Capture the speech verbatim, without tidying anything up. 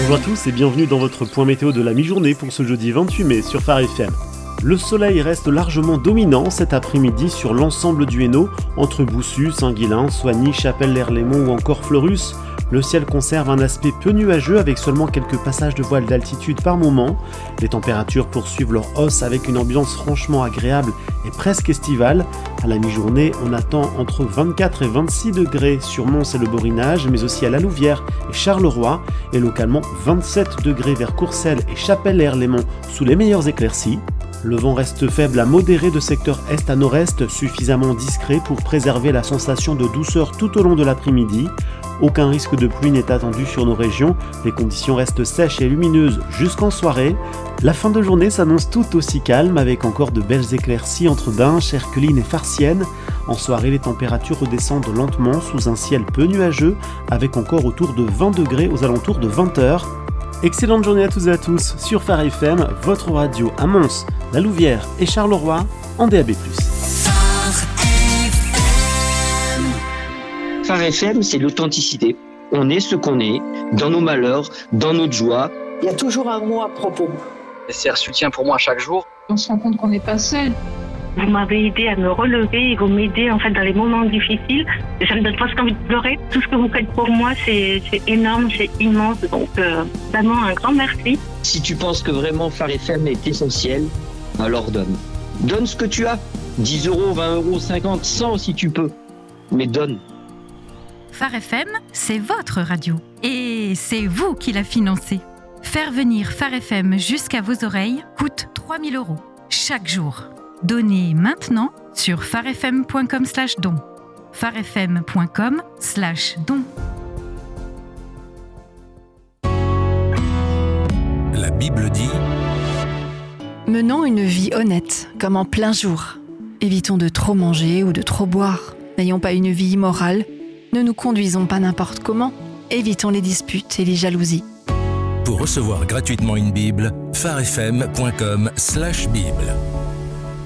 Bonjour à tous et bienvenue dans votre point météo de la mi-journée pour ce jeudi vingt-huit mai sur Phare F M. Le soleil reste largement dominant cet après-midi sur l'ensemble du Hainaut, entre Boussu, Saint-Guilain, Soigny, Chapelle-l'Erlémont ou encore Fleurus. Le ciel conserve un aspect peu nuageux avec seulement quelques passages de voiles d'altitude par moment. Les températures poursuivent leur hausse avec une ambiance franchement agréable et presque estivale. À la mi-journée, on attend entre vingt-quatre et vingt-six degrés sur Mons et le Borinage, mais aussi à La Louvière et Charleroi, et localement vingt-sept degrés vers Courcelles et Chapelle-l'Erlémont sous les meilleures éclaircies. Le vent reste faible à modéré de secteur est à nord-est, suffisamment discret pour préserver la sensation de douceur tout au long de l'après-midi. Aucun risque de pluie n'est attendu sur nos régions, les conditions restent sèches et lumineuses jusqu'en soirée. La fin de journée s'annonce tout aussi calme avec encore de belles éclaircies entre Binche, Erqueline et Farciennes. En soirée, les températures redescendent lentement sous un ciel peu nuageux avec encore autour de vingt degrés aux alentours de vingt heures. Excellente journée à toutes et à tous sur Phare F M, votre radio à Mons, La Louvière et Charleroi en D A B plus. Phare F M, c'est l'authenticité. On est ce qu'on est, dans nos malheurs, dans notre joie. Il y a toujours un mot à propos. C'est un soutien pour moi chaque jour. On se rend compte qu'on n'est pas seul. Vous m'avez aidé à me relever et vous m'aidez en fait dans les moments difficiles. Ça me donne presque envie de pleurer. Tout ce que vous faites pour moi, c'est, c'est énorme, c'est immense. Donc euh, vraiment un grand merci. Si tu penses que vraiment Phare F M est essentiel, alors donne. Donne ce que tu as. dix euros, vingt euros, cinquante, cent si tu peux. Mais donne. Phare F M, c'est votre radio. Et c'est vous qui la financez. Faire venir Phare F M jusqu'à vos oreilles coûte trois mille euros chaque jour. Donnez maintenant sur farefm.com slash don. farefm.com slash don. La Bible dit: menons une vie honnête, comme en plein jour. Évitons de trop manger ou de trop boire. N'ayons pas une vie immorale. Ne nous conduisons pas n'importe comment. Évitons les disputes et les jalousies. Pour recevoir gratuitement une Bible, farefm.com slash Bible.